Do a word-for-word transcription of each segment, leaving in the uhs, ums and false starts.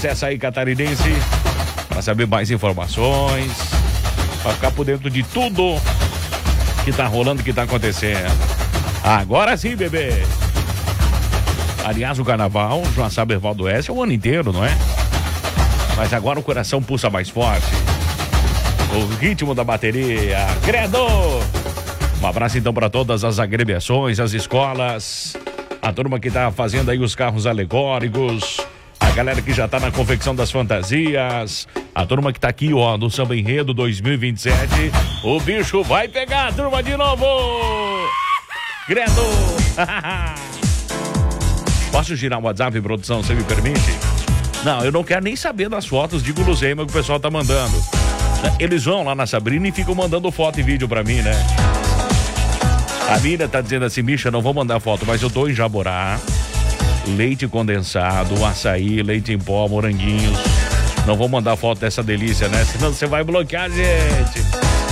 Acesse aí Catarinense para saber mais informações, para ficar por dentro de tudo que tá rolando, que tá acontecendo. Agora sim, bebê. Aliás, o carnaval, João Saberval do Oeste, é o ano inteiro, não é? Mas agora o coração pulsa mais forte. O ritmo da bateria. Credo! Um abraço então para todas as agremiações, as escolas, a turma que tá fazendo aí os carros alegóricos, a galera que já tá na confecção das fantasias, a turma que tá aqui, ó, no Samba Enredo dois mil e vinte e sete. O bicho vai pegar a turma de novo! Credo! Posso girar o WhatsApp, produção, você me permite? Não, eu não quero nem saber das fotos de guloseima que o pessoal tá mandando. Eles vão lá na Sabrina e ficam mandando foto e vídeo pra mim, né? A Mira tá dizendo assim, Misha, não vou mandar foto, mas eu tô em Jaborá, leite condensado, açaí, leite em pó, moranguinhos. Não vou mandar foto dessa delícia, né? Senão você vai bloquear a gente.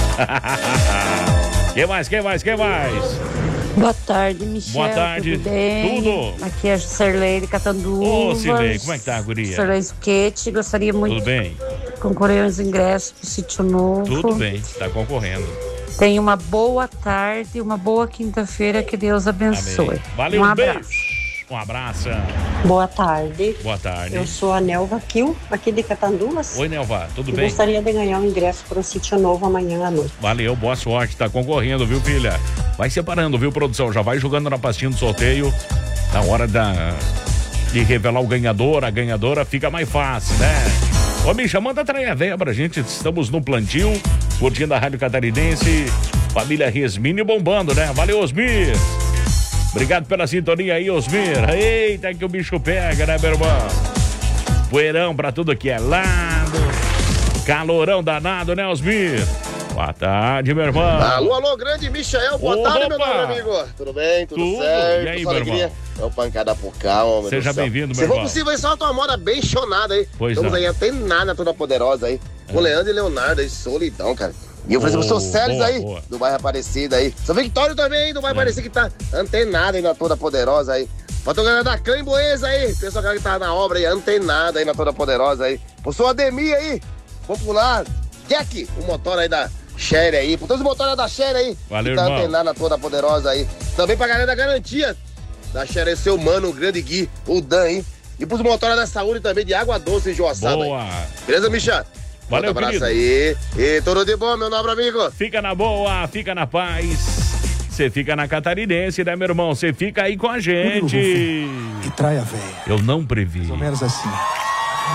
Quem mais, quem mais, quem mais? Boa tarde, Michel. Boa tarde. Tudo bem? Tudo? Aqui é a Cirlei Catanduvas. Ô, Cirlei, como é que tá, guria? Cirlei Suquete, gostaria muito Tudo bem? de concorrer aos ingressos pro Sítio Novo. Tudo bem, tá concorrendo. Tenha uma boa tarde e uma boa quinta-feira, que Deus abençoe. Amém. Valeu, um um abraço. beijo. Um abraço. Boa tarde. Boa tarde. Eu sou a Nelva Kiel, aqui de Catanduvas. Oi, Nelva, tudo e bem? Gostaria de ganhar um ingresso para o Sítio Novo amanhã à noite. Valeu, boa sorte, tá concorrendo, viu, filha? Vai separando, viu, produção? Já vai jogando na pastinha do sorteio. Na hora da... de revelar o ganhador, a ganhadora, fica mais fácil, né? Ô, Misha, manda trair a veia pra gente. Estamos no plantio, curtindo a Rádio Catarinense. Família Resmini bombando, né? Valeu, Osmir. Obrigado pela sintonia aí, Osmir. Eita, que o bicho pega, né, meu irmão? Poeirão pra tudo que é lado. Calorão danado, né, Osmir? Boa tarde, meu irmão. Alô, alô, grande Michael. Boa Opa. tarde, meu nobre amigo. Tudo bem? Tudo, Tudo. certo? E aí, Só meu alegria? irmão? É o pancada por cá, homem. Seja bem-vindo, meu Se irmão. for possível, só uma moda bem chonada aí. Pois Estamos não. aí até nada toda poderosa aí. Com É. Leandro e Leonardo aí, solidão, cara. E eu falei, Oh, oh, sou Célio boa, aí, boa. do bairro Aparecida aí. Sou Victório também aí, do bairro É. Aparecida, que tá antenado aí na toda poderosa aí. Pra tua galera da Cã em Boeza aí, pessoal que tá na obra aí, antenado aí na toda poderosa aí. Por sua Ademir aí, popular, Jack, o motor aí da Sherry aí. Por todos os motores da Sherry aí, Valeu, que tá irmão. antenado na toda poderosa aí. Também pra galera da Garantia, da Sherry, seu mano, o grande Gui, o Dan aí. E pros motores da Saúde também, de Água Doce e Joaçaba. Boa. Aí. Beleza, Micha? Valeu, Um abraço querido. aí. E tudo de bom, meu nobre amigo. Fica na boa, fica na paz. Você fica na Catarinense, né, meu irmão? Você fica aí com a gente. Que trai a véia. Eu não previ. Mais ou menos assim.